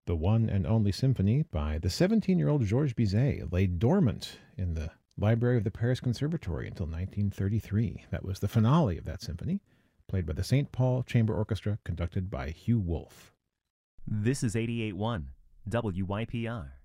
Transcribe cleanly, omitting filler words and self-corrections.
The one and only symphony by the 17-year-old Georges Bizet lay dormant in the library of the Paris Conservatory until 1933. That was the finale of that symphony, played by the St. Paul Chamber Orchestra, conducted by Hugh Wolf. This is 88.1 WYPR.